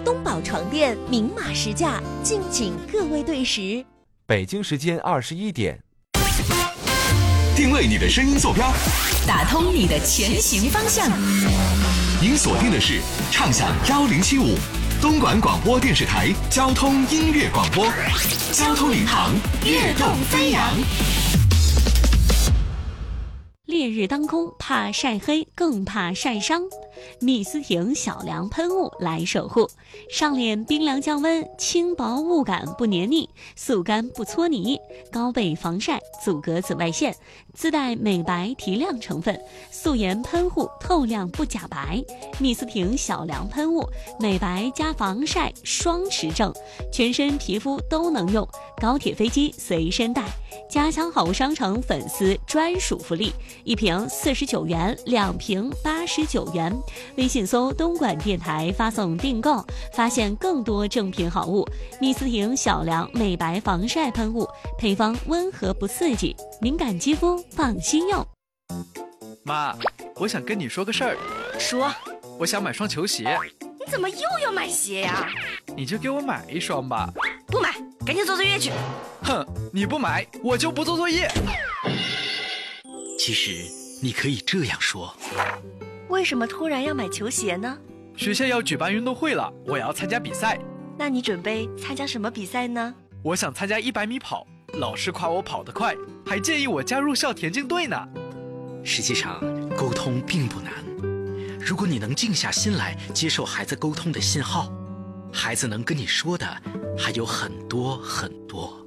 东宝床垫明码实价，敬请各位对时。 北京时间21点， 定位你的声音坐标， 打通你的前行方向。 您锁定的是畅享1075东莞广播电视台交通音乐广播，交通领航，跃动飞扬。 烈日当空，怕晒黑，更怕晒伤。蜜思婷小凉喷雾来守护，上脸冰凉降温，轻薄雾感不黏腻，速干不搓泥，高倍防晒，阻隔紫外线，自带美白提亮成分，素颜喷护，透亮不假白。蜜思婷小凉喷雾，美白加防晒双持正，全身皮肤都能用，高铁飞机随身带。家乡好物商城粉丝专属福利，1瓶49元，2瓶89元。微信搜东莞电台发送订购，发现更多正品好物。蜜思婷小凉美白防晒喷雾，配方温和不刺激，敏感肌肤放心用。 妈，我想跟你说个事儿。 说。 我想买双球鞋。 你怎么又要买鞋呀？ 你就给我买一双吧。 不买，赶紧做作业去。 哼，你不买我就不做作业。 其实你可以这样说， 为什么突然要买球鞋呢？ 学校要举办运动会了，我要参加比赛。 那你准备参加什么比赛呢？ 我想参加100米跑，老师夸我跑得快，还建议我加入校田径队呢。 实际上沟通并不难，如果你能静下心来接受孩子沟通的信号，孩子能跟你说的还有很多很多。